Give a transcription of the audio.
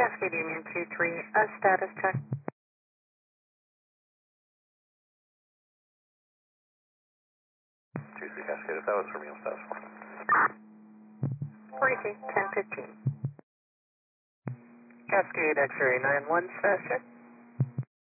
Cascade Union 23, a status check. 23 Cascade, if that was for me, I'm status 4. 42, 1015. Cascade X-ray 91, status check.